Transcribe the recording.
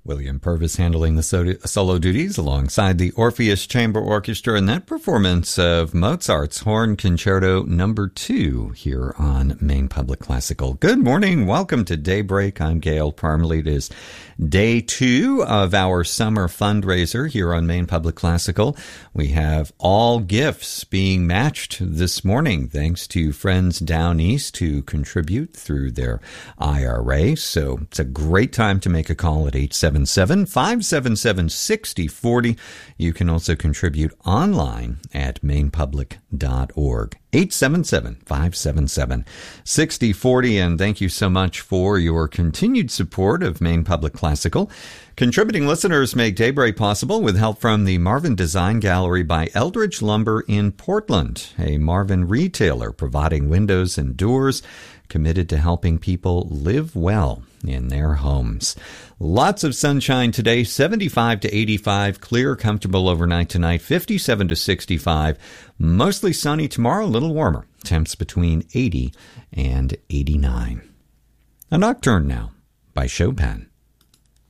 William Purvis handling the solo duties alongside the Orpheus Chamber Orchestra in that performance of Mozart's Horn Concerto No. 2 here on Maine Public Classical. Good morning. Welcome to Daybreak. I'm Gail Parmalee. It is day 2 of our summer fundraiser here on Maine Public Classical. We have all gifts being matched this morning thanks to friends down east who contribute through their IRA. So it's a great time to make a call at 877-577-6040. You can also contribute online at mainepublic.org. 877-577-6040. And thank you so much for your continued support of Maine Public Classical. Contributing listeners make Daybreak possible with help from the Marvin Design Gallery by Eldridge Lumber in Portland, a Marvin retailer providing windows and doors, committed to helping people live well in their homes. Lots of sunshine today, 75 to 85, clear, comfortable overnight tonight, 57 to 65, mostly sunny tomorrow, a little warmer, temps between 80 and 89. A Nocturne now by Chopin.